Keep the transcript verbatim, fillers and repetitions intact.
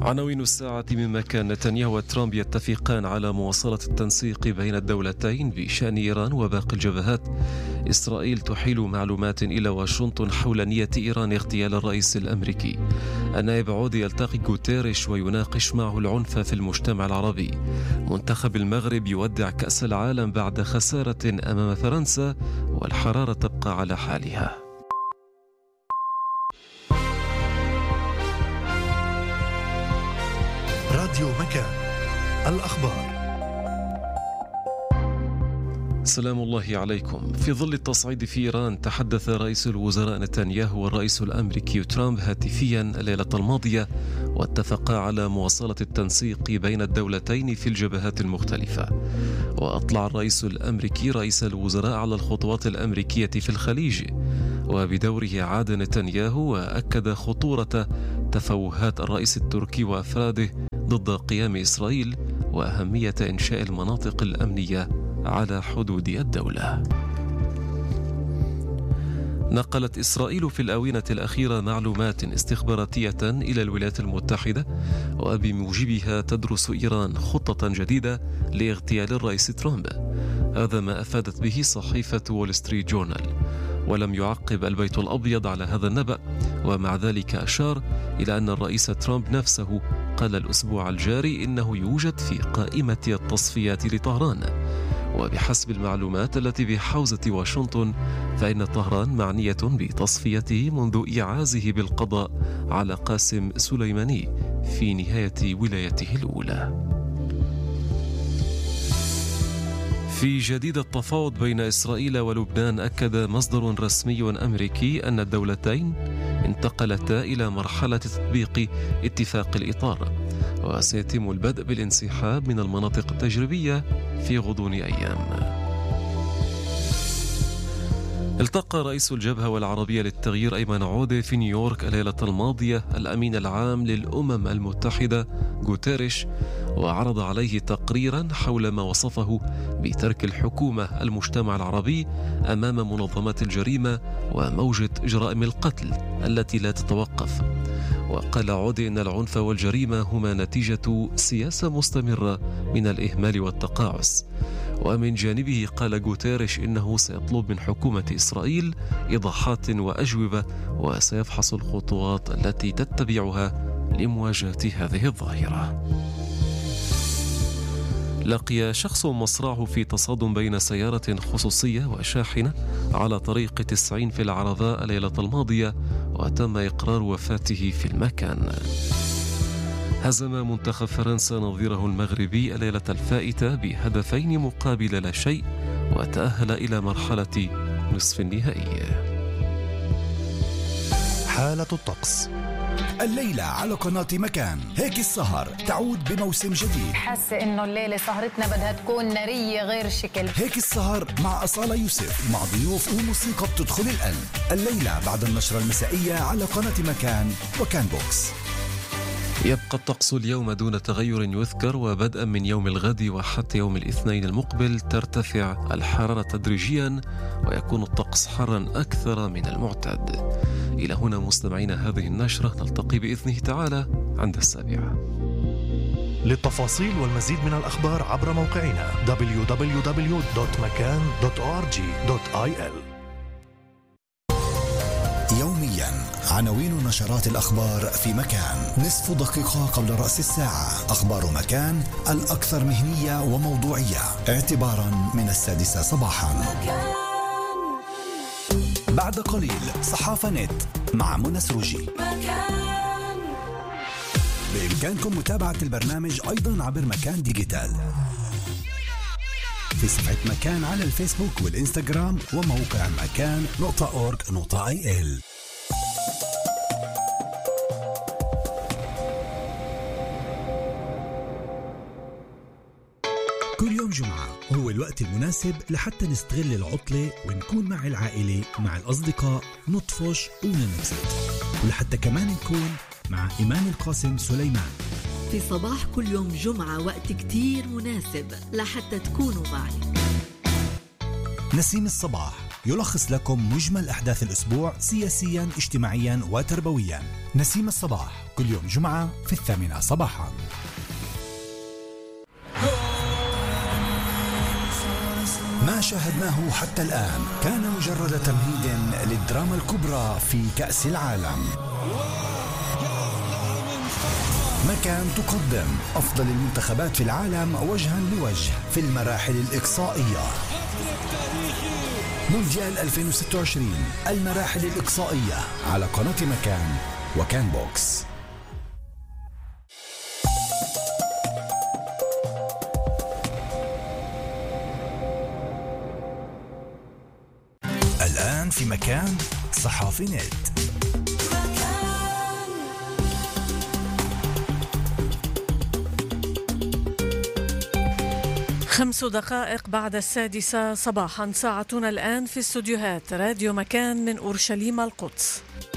عناوين الساعة مما كان نتنياهو وترامب يتفقان على مواصلة التنسيق بين الدولتين بشأن إيران وباقي الجبهات. إسرائيل تحيل معلومات إلى واشنطن حول نية إيران اغتيال الرئيس الأمريكي. النائب عودي يلتقي غوتيريش ويناقش معه العنف في المجتمع العربي. منتخب المغرب يودع كأس العالم بعد خسارة أمام فرنسا، والحرارة تبقى على حالها. راديو مكان، الأخبار. سلام الله عليكم. في ظل التصعيد في إيران، تحدث رئيس الوزراء نتنياهو والرئيس الأمريكي ترامب هاتفيا الليلة الماضية، واتفقا على مواصلة التنسيق بين الدولتين في الجبهات المختلفة. وأطلع الرئيس الأمريكي رئيس الوزراء على الخطوات الأمريكية في الخليج، وبدوره عاد نتنياهو وأكد خطورة تفوهات الرئيس التركي وأفراده ضد قيام إسرائيل، وأهمية إنشاء المناطق الأمنية على حدود الدولة. نقلت إسرائيل في الآونة الأخيرة معلومات استخباراتية إلى الولايات المتحدة، وبموجبها تدرس إيران خطة جديدة لاغتيال الرئيس ترامب. هذا ما أفادت به صحيفة وول ستريت جورنال. ولم يعقب البيت الأبيض على هذا النبأ، ومع ذلك أشار إلى أن الرئيس ترامب نفسه قال الأسبوع الجاري إنه يوجد في قائمة التصفيات لطهران. وبحسب المعلومات التي بحوزة واشنطن، فإن طهران معنية بتصفيته منذ إعازه بالقضاء على قاسم سليماني في نهاية ولايته الأولى. في جديد التفاوض بين إسرائيل ولبنان، أكد مصدر رسمي أمريكي أن الدولتين انتقلتا إلى مرحلة تطبيق اتفاق الإطار، وسيتم البدء بالانسحاب من المناطق التجريبية في غضون أيام. التقى رئيس الجبهة العربية للتغيير أيمن عودة في نيويورك الليلة الماضية الأمين العام للأمم المتحدة غوتيريش، وعرض عليه تقريرا حول ما وصفه بترك الحكومة المجتمع العربي أمام منظمات الجريمة وموجة جرائم القتل التي لا تتوقف. وقال عودة إن العنف والجريمة هما نتيجة سياسة مستمرة من الإهمال والتقاعس. ومن جانبه قال غوتيريش إنه سيطلب من حكومة إسرائيل إيضاحات وأجوبة، وسيفحص الخطوات التي تتبعها لمواجهة هذه الظاهرة. لقي شخص مصرعه في تصادم بين سيارة خصوصية وشاحنة على طريق تسعين في العرضاء الليلة الماضية، وتم إقرار وفاته في المكان. هزم منتخب فرنسا نظيره المغربي الليلة الفائتة بهدفين مقابل لا شيء، وتأهل إلى مرحلة نصف النهائي. حالة الطقس الليلة على قناة مكان. هيك السهر تعود بموسم جديد. حاسة إنه الليلة سهرتنا بدها تكون نارية غير شكل. هيك السهر مع أصالة يوسف، مع ضيوف وموسيقى بتدخل القلب. الليلة بعد النشرة المسائية على قناة مكان وكان بوكس. يبقى الطقس اليوم دون تغير يذكر، وبدءا من يوم الغد وحتى يوم الاثنين المقبل ترتفع الحرارة تدريجيا، ويكون الطقس حرا أكثر من المعتاد. إلى هنا مستمعينا هذه النشرة، نلتقي بإذنه تعالى عند السابعة. للتفاصيل والمزيد من الأخبار عبر موقعنا دبليو دبليو دبليو دوت مكان دوت أو آر جي دوت آي إل. يوميا عناوين نشرات الأخبار في مكان. نصف دقيقة قبل رأس الساعة، أخبار مكان الأكثر مهنية وموضوعية اعتبارا من السادسة صباحا. بعد قليل صحافة نت مع منى سروجي. بإمكانكم متابعة البرنامج أيضا عبر مكان ديجيتال في صفحة مكان على الفيسبوك والإنستغرام، وموقع مكان نقطة أورج نقطة آي إل. كل يوم جمعة هو الوقت المناسب لحتى نستغل العطلة ونكون مع العائلة مع الأصدقاء، نطفش وننبسط، ولحتى كمان نكون مع إيمان القاسم سليمان في صباح كل يوم جمعة. وقت كتير مناسب لحتى تكونوا معي. نسيم الصباح يلخص لكم مجمل أحداث الأسبوع سياسيا، اجتماعيا وتربويا. نسيم الصباح كل يوم جمعة في الثامنة صباحا. ما شاهدناه حتى الآن كان مجرد تمهيد للدراما الكبرى في كأس العالم. مكان تقدم أفضل المنتخبات في العالم وجها لوجه في المراحل الإقصائية. مونديال ألفين وستة وعشرين المراحل الإقصائية على قناة مكان وكان بوكس. الآن في مكان صحافي نت. خمس دقائق بعد السادسة صباحا، ساعتنا الآن في استوديوهات راديو مكان من أورشليم القدس.